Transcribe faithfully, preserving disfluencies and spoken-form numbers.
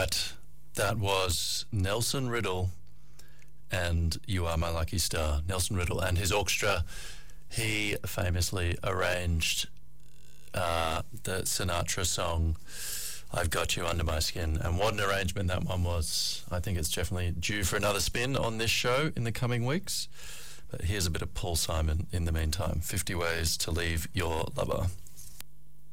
right, that was Nelson Riddle and You Are My Lucky Star. Nelson Riddle and his orchestra. He famously arranged uh, the Sinatra song I've Got You Under My Skin, and what an arrangement that one was. I think it's definitely due for another spin on this show in the coming weeks. But here's a bit of Paul Simon in the meantime. fifty Ways to Leave Your Lover.